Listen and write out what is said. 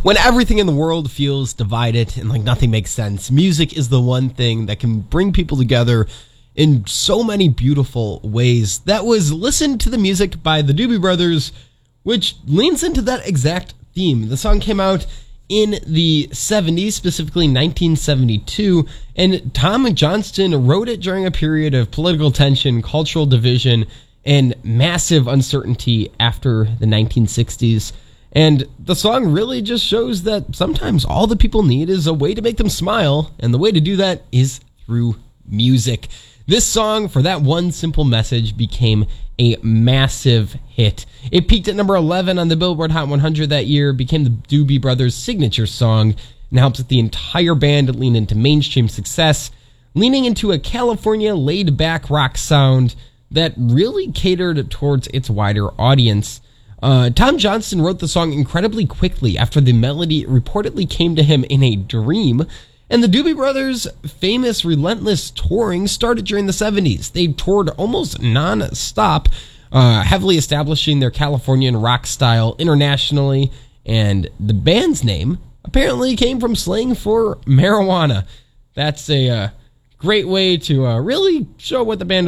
When everything in the world feels divided and like nothing makes sense, music is the one thing that can bring people together in so many beautiful ways. That was Listen to the Music by the Doobie Brothers, which leans into that exact theme. The song came out in the 70s, specifically 1972, and Tom Johnston wrote it during a period of political tension, cultural division, and massive uncertainty after the 1960s. And the song really just shows that sometimes all the people need is a way to make them smile, and the way to do that is through music. This song, for that one simple message, became a massive hit. It peaked at number 11 on the Billboard Hot 100 that year, became the Doobie Brothers' signature song, and helps the entire band lean into mainstream success, leaning into a California laid-back rock sound that really catered towards its wider audience. Tom Johnston wrote the song incredibly quickly after the melody reportedly came to him in a dream, and the Doobie Brothers' famous relentless touring started during the 70s. They toured almost non-stop, heavily establishing their Californian rock style internationally, and the band's name apparently came from slang for marijuana. That's a great way to really show what the band